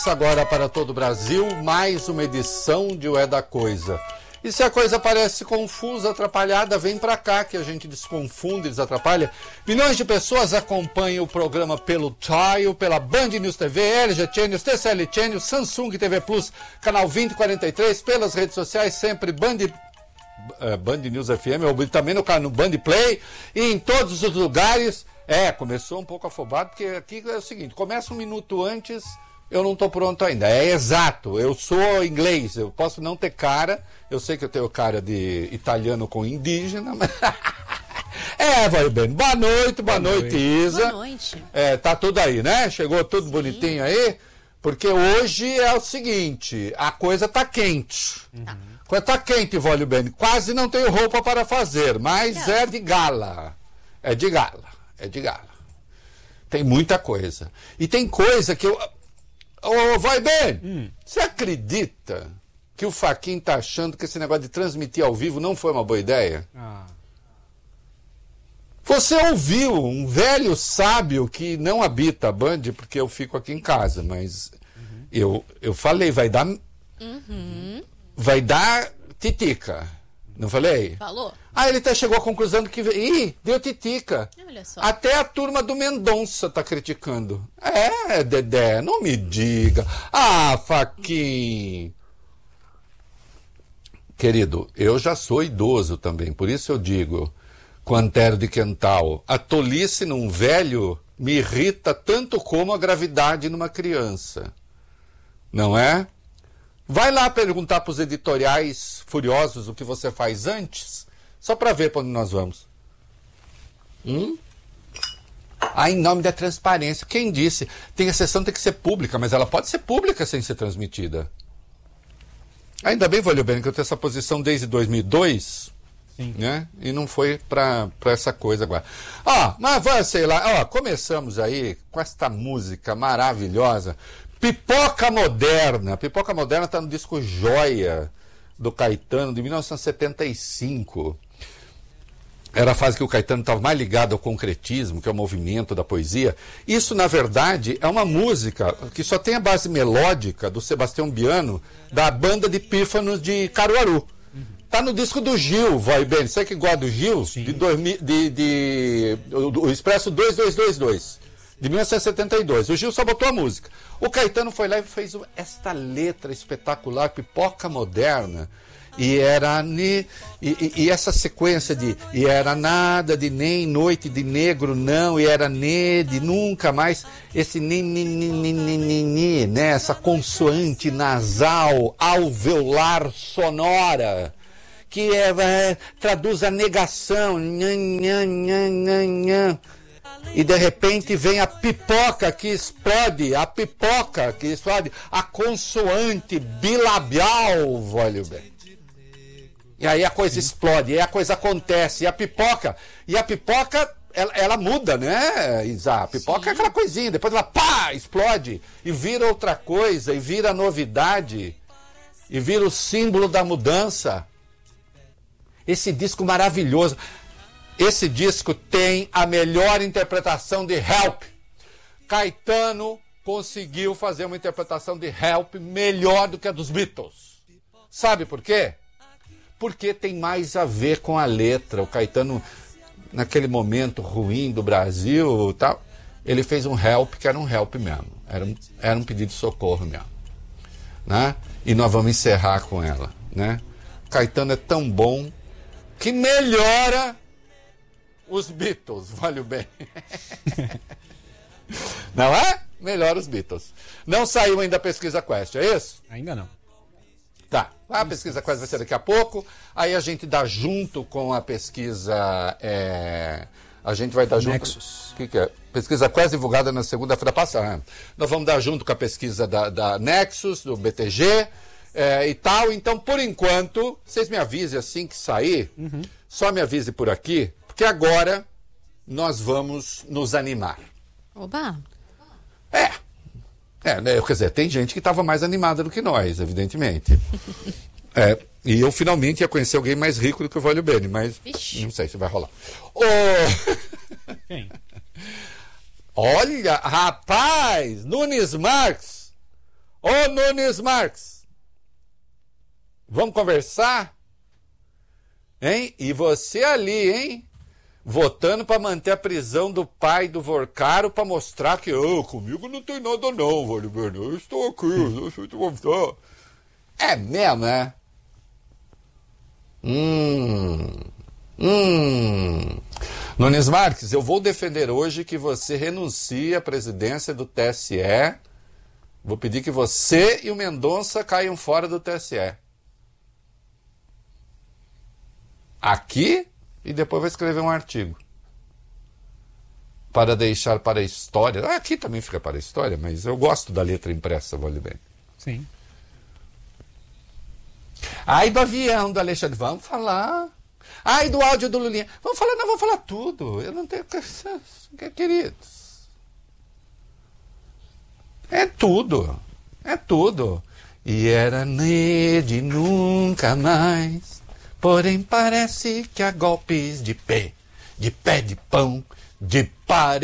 Agora para todo o Brasil, mais uma edição de O É da Coisa. E se a coisa parece confusa, atrapalhada, vem pra cá que a gente desconfunde, desatrapalha. Milhões de pessoas acompanham o programa pelo Tile, pela Band News TV, LG Channels, TCL Channels, Samsung TV Plus, canal 2043, pelas redes sociais, sempre Band News FM, ou também no Band Play, e em todos os lugares. Começou um pouco afobado, porque aqui é o seguinte, começa um minuto antes... Eu não estou pronto ainda. É exato. Eu sou inglês. Eu posso não ter cara. Eu sei que eu tenho cara de italiano com indígena. Mas... vai bem. Boa noite, Isa. Boa noite. Tá tudo aí, né? Chegou tudo bonitinho aí? Porque hoje é o seguinte, a coisa tá quente. A coisa tá quente, Vólio Bene. Quase não tenho roupa para fazer, mas é de gala. É de gala. Tem muita coisa. E tem coisa que eu... vai bem, você acredita que o Faquin tá achando que esse negócio de transmitir ao vivo não foi uma boa ideia? Você ouviu um velho sábio que não habita a Band, porque eu fico aqui em casa, mas eu falei, vai dar titica, não falei? Falou. Ele até chegou à conclusão que deu titica. Olha só. Até a turma do Mendonça tá criticando. Dedé, não me diga. Faquin. Querido, eu já sou idoso também, por isso eu digo, Quantero de Quental, a tolice num velho me irrita tanto como a gravidade numa criança. Não é? Vai lá perguntar para os editoriais furiosos o que você faz antes, só para ver para onde nós vamos. Em nome da transparência. Quem disse? A sessão tem que ser pública, mas ela pode ser pública sem ser transmitida. Ainda bem, Vólio Bene, que eu tenho essa posição desde 2002, sim, né? E não foi para essa coisa agora. Mas vai, sei lá, começamos aí com esta música maravilhosa, Pipoca Moderna. Pipoca Moderna está no disco Joia, do Caetano, de 1975. Era a fase que o Caetano estava mais ligado ao concretismo, que é o movimento da poesia. Isso, na verdade, é uma música que só tem a base melódica do Sebastião Biano, da banda de pífanos de Caruaru. Tá no disco do Gil, vai bem. Você que gosta do Gil? Sim. O Expresso 2222. De 1972. O Gil só botou a música. O Caetano foi lá e fez esta letra espetacular, Pipoca Moderna. E essa sequência e era nada de nem noite de negro não, e era de nunca mais, esse ni, né? Essa consoante nasal, alveolar sonora, que traduz a negação, e de repente vem a pipoca que explode, a consoante bilabial, Vólio bem. E aí a coisa explode, e aí a coisa acontece, e a pipoca ela muda, né, Isa? A pipoca é aquela coisinha, depois ela explode, e vira outra coisa, e vira novidade, e vira o símbolo da mudança. Esse disco maravilhoso. Esse disco tem a melhor interpretação de Help. Caetano conseguiu fazer uma interpretação de Help melhor do que a dos Beatles. Sabe por quê? Porque tem mais a ver com a letra. O Caetano, naquele momento ruim do Brasil, tal, ele fez um Help que era um Help mesmo. Era um pedido de socorro mesmo. Né? E nós vamos encerrar com ela. Né? Caetano é tão bom que melhora os Beatles, vale bem. Não é? Melhor os Beatles. Não saiu ainda a pesquisa Quest, é isso? Ainda não. Tá, a pesquisa Quest vai ser daqui a pouco. Aí a gente dá junto com a pesquisa... a gente vai dar junto... Nexus. O que é? Pesquisa Quest divulgada na segunda-feira passada. Nós vamos dar junto com a pesquisa da Nexus, do BTG e tal. Então, por enquanto, vocês me avisem assim que sair. Só me avise por aqui. Porque agora nós vamos nos animar. Oba! Quer dizer, tem gente que estava mais animada do que nós, evidentemente. E eu finalmente ia conhecer alguém mais rico do que o Vólio Bene, mas não sei se vai rolar. Quem? Olha, rapaz, Nunes Marques. Ô Nunes Marques, vamos conversar? Hein? E você ali, hein? Votando para manter a prisão do pai do Vorcaro para mostrar que comigo não tem nada não, Valdemar. Eu estou aqui, deixa eu te mostrar. É mesmo, né? Nunes Marques, eu vou defender hoje que você renuncie à presidência do TSE. Vou pedir que você e o Mendonça caiam fora do TSE. Aqui, e depois vai escrever um artigo. Para deixar para a história. Aqui também fica para a história, mas eu gosto da letra impressa, Valdemar. Sim. Ai, do avião do Alexandre, vamos falar. Ai, do áudio do Lulinha. Vamos falar tudo. Eu não tenho... Queridos. É tudo. E era de nunca mais. Porém parece que há golpes de pé de pão, de parede.